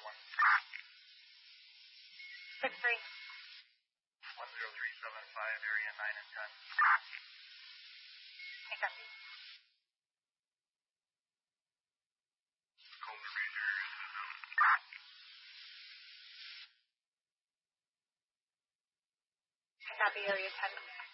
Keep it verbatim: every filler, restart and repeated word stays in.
six three. one zero three seven five, area nine and ten. I copy. Call the Ranger, area ten now. I copy, area ten.